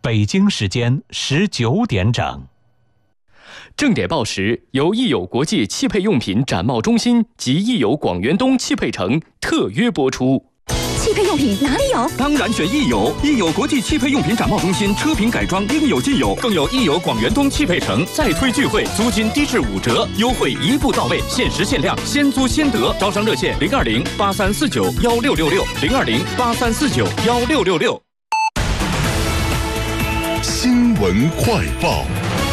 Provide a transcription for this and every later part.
北京时间19点整。 正点报时由益友国际汽配用品展贸中心及益友广元东汽配城特约播出。 汽配用品哪里有？ 当然选益友，益友国际汽配用品展贸中心，车品改装应有尽有，更有益友广元东汽配城再推聚会，租金低至5折，优惠一步到位，限时限量，先租先得。招商热线020-8349-1666，020-8349-1666。 新闻快报。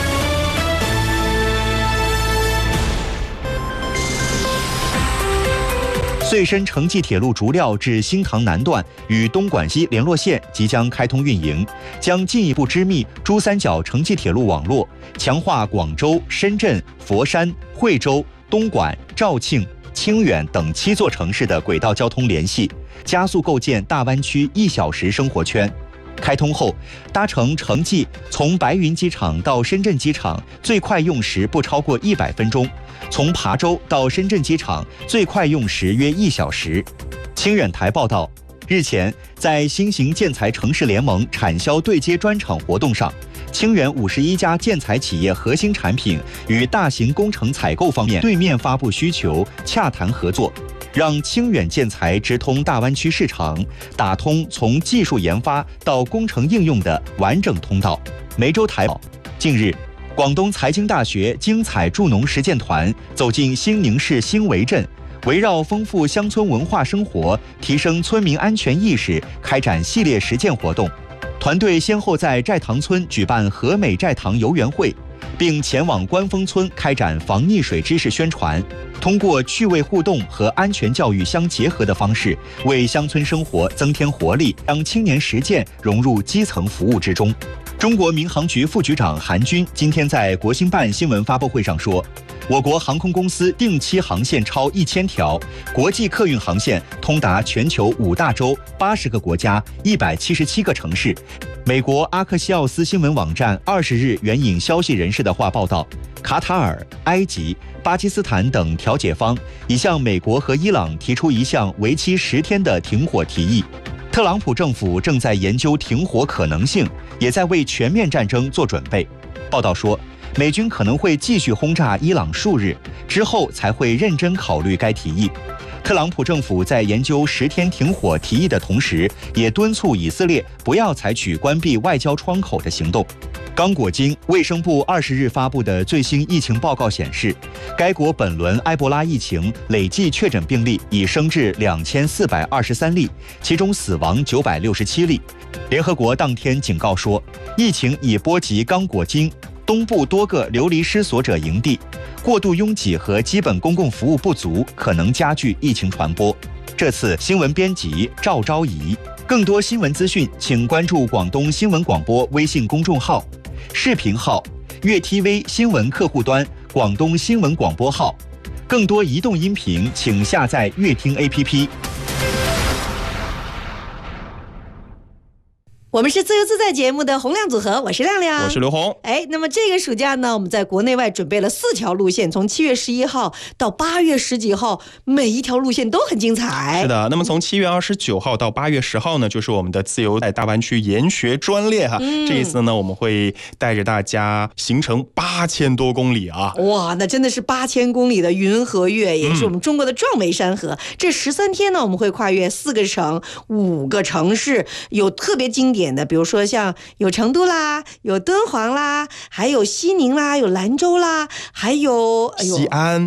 穗深城际铁路竹料至新塘南段与东莞西联络线即将开通运营，将进一步织密珠三角城际铁路网络，强化广州、深圳、佛山、惠州、东莞、肇庆、清远等7座城市的轨道交通联系，加速构建大湾区1小时生活圈。开通后，搭乘城际从白云机场到深圳机场最快用时不超过100分钟，从琶洲到深圳机场最快用时约1小时。清远台报道，日前在新型建材城市联盟产销对接专场活动上，清远51家建材企业核心产品与大型工程采购方面对面发布需求，洽谈合作，让清远建材直通大湾区市场，打通从技术研发到工程应用的完整通道。梅州台报，近日，广东财经大学精彩助农实践团走进兴宁市兴围镇，围绕丰富乡村文化生活、提升村民安全意识，开展系列实践活动。团队先后在寨塘村举办和美寨塘游园会，并前往关峰村开展防溺水知识宣传，通过趣味互动和安全教育相结合的方式，为乡村生活增添活力，让青年实践融入基层服务之中。中国民航局副局长韩军今天在国新办新闻发布会上说，我国航空公司定期航线超1000条，国际客运航线通达全球5大洲、80个国家、177个城市。美国阿克西奥斯新闻网站20日援引消息人士的话报道，卡塔尔、埃及、巴基斯坦等调解方已向美国和伊朗提出一项为期10天的停火提议。特朗普政府正在研究停火可能性，也在为全面战争做准备。报道说，美军可能会继续轰炸伊朗数日，之后才会认真考虑该提议。特朗普政府在研究10天停火提议的同时，也敦促以色列不要采取关闭外交窗口的行动。刚果金卫生部20日发布的最新疫情报告显示，该国本轮埃博拉疫情累计确诊病例已升至2423例，其中死亡967例。联合国当天警告说，疫情已波及刚果金东部多个流离失所者营地，过度拥挤和基本公共服务不足可能加剧疫情传播。这次新闻编辑赵昭仪。更多新闻资讯，请关注广东新闻广播微信公众号、视频号、粤 TV 新闻客户端、广东新闻广播号。更多移动音频，请下载粤听 APP。 我们是自由自在节目的洪亮组合，我是亮亮， 我是刘红。 那么这个暑假呢，我们在国内外准备了4条路线，从7月11号到8月10几号，每一条路线都很精彩。 是的，那么从7月29号到8月10号呢，就是我们的自由在大湾区研学专列哈。这一次呢，我们会带着大家行程8000多公里啊！ 哇，那真的是8000公里的云和月，也是我们中国的壮美山河。这13天呢，我们会跨越4个省、5个城市，有特别经典的，比如说像有成都啦，有敦煌啦，还有西宁啦，有兰州啦，还有西安